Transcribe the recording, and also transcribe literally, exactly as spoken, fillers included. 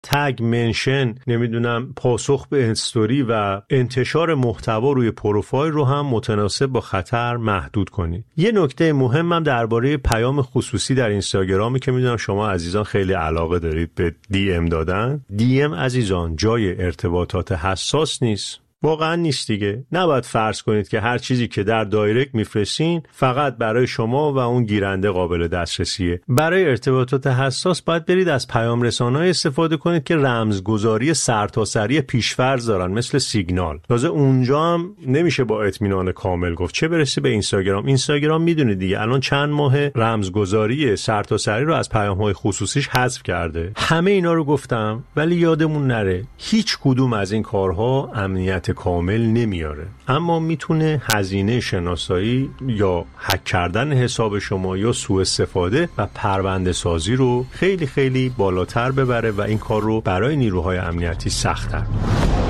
تگ، منشن، نمیدونم پاسخ به استوری و انتشار محتوا روی پروفایل رو هم متناسب با خطر محدود کنید. یه نکته مهمم درباره پیام خصوصی در اینستاگرامی که میدونم شما عزیزان خیلی علاقه دارید به دی ام دادن. دی ام عزیزان جای ارتباطات حساس نیست. واقعا نیست دیگه. نباید فرض کنید که هر چیزی که در دایرکت میفرستین فقط برای شما و اون گیرنده قابل دسترسیه. برای ارتباطات حساس باید برید از پیام رسانه‌های استفاده کنید که رمزگذاری سرتاسری پیش‌فرض دارن، مثل سیگنال. تازه اونجا هم نمیشه با اطمینان کامل گفت، چه برسه به اینستاگرام. اینستاگرام میدونید دیگه الان چند ماه رمزگذاری سرتاسری رو از پیام‌های خصوصیش حذف کرده. همه اینا رو گفتم ولی یادمون نره هیچ کدوم از این کارها امنیت کامل نمیاره، اما میتونه هزینه شناسایی یا هک کردن حساب شما یا سوء استفاده و پرونده سازی رو خیلی خیلی بالاتر ببره و این کار رو برای نیروهای امنیتی سخت‌تر